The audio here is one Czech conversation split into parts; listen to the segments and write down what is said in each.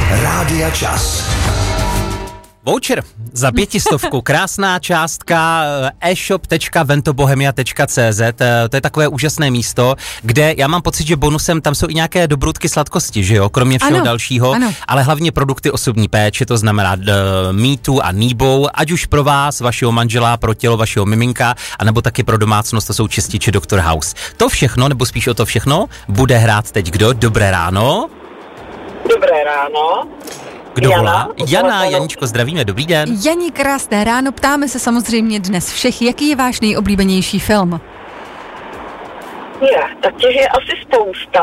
Rádia Čas. Voucher za 500, krásná částka, e-shop.ventobohemia.cz, to je takové úžasné místo, kde já mám pocit, že bonusem tam jsou i nějaké dobrutky sladkosti, že jo, kromě všeho dalšího, ale hlavně produkty osobní péče, to znamená Meetu a Nebo, ať už pro vás, vašeho manžela, pro tělo vašeho miminka, anebo taky pro domácnost, to jsou čističe Dr. House. To všechno, nebo spíš o to všechno, bude hrát teď kdo? Dobré ráno. Dobré ráno. Kdo volá? Jana, Janičko, zdravíme, dobrý den. Janí, krásné ráno, ptáme se samozřejmě dnes všech, jaký je váš nejoblíbenější film? Tak těch je asi spousta,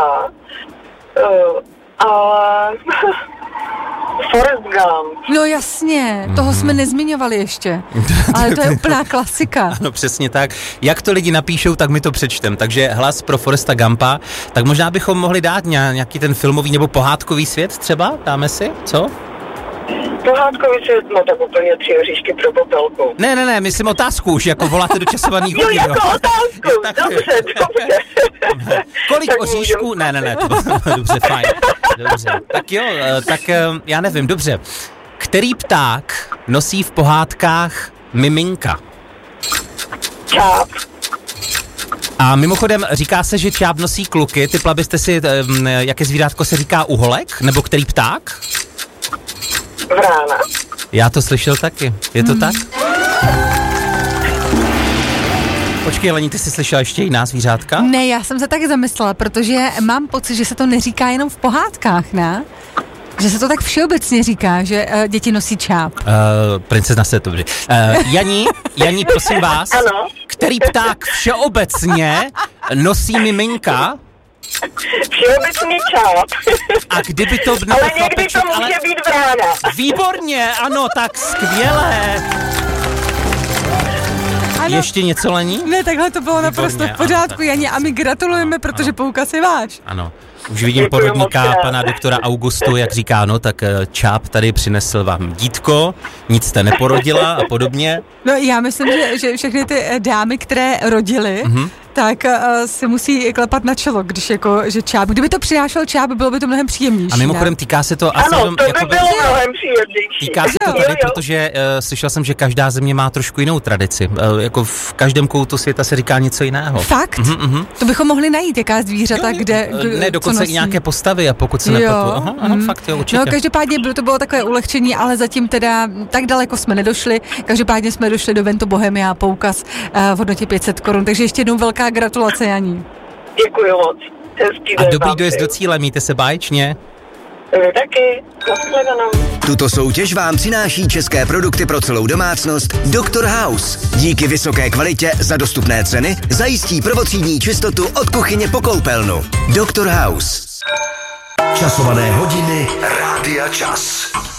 ale Forrest Gump. No jasně, toho jsme nezmiňovali ještě, ale to je úplná klasika. Ano, přesně tak. Jak to lidi napíšou, tak my to přečtem. Takže hlas pro Forresta Gumpa, tak možná bychom mohli dát nějaký ten filmový nebo pohádkový svět třeba, dáme si, co? Pohádkový svět, no tak úplně 3 oříšky pro popelku. Ne, myslím otázku už, jako voláte do časovaných hodin. Jo, jako otázku, dobře. Kolik oříšků? Ne, to dobře, fajn. Dobře, tak jo, tak já nevím, dobře. Který pták nosí v pohádkách miminka? Čáp. A mimochodem, říká se, že čáp nosí kluky, typla byste si, jaké zvířátko se říká uholek? Nebo který pták? Vrána. Já to slyšel taky, je to tak? Počkej, Lení, ty jsi slyšela ještě jiná zvířátka? Ne, já jsem se taky zamyslela, protože mám pocit, že se to neříká jenom v pohádkách, ne? Že se to tak všeobecně říká, že děti nosí čáp. Princezna se to Janí, prosím vás, ano? Který pták všeobecně nosí miminka? Všeobecný čáp. A kdyby to... Ale někdy to může být vrána. Výborně, ano, tak skvělé. Ano. Ještě něco, Lení? Ne, takhle to bylo naprosto v pořádku, Janě, a my gratulujeme, protože poukaz je váš. Ano. Už vidím porodníka pana doktora Augustu, jak říká, no, tak čáp tady přinesl vám dítko, nic jste neporodila a podobně. No, já myslím, že všechny ty dámy, které rodily, tak se musí klepat na čelo, když jako, že čáp. Kdyby to přinášel čáp, bylo by to mnohem příjemnější. A mimochodem týká se to... Ano, to by bylo mnohem příjemnější. Týká se to tady, protože slyšel jsem, že každá země má trošku jinou tradici. Jako v každém koutu světa se říká něco jiného. Fakt? To bychom mohli najít, jaká zvířata, kde ne, dokonce i nějaké postavy, a pokud se nepletu. Ano, fakt, jo, určitě. No, každopádně to bylo takové ulehčení, ale zatím teda tak daleko jsme nedošli. Každopádně jsme došli do Vento Bohemia, poukaz v hodnotě 500 Kč. Takže ještě jednou velká gratulace, Janí. Děkuji moc. Hezký a dobrý dojezd do cíle, mějte se báječně. Taky. Nashledanou. Tuto soutěž vám přináší české produkty pro celou domácnost Dr. House. Díky vysoké kvalitě za dostupné ceny zajistí prvotřídní čistotu od kuchyně po koupelnu. Dr. House. Časované hodiny Rádia Čas.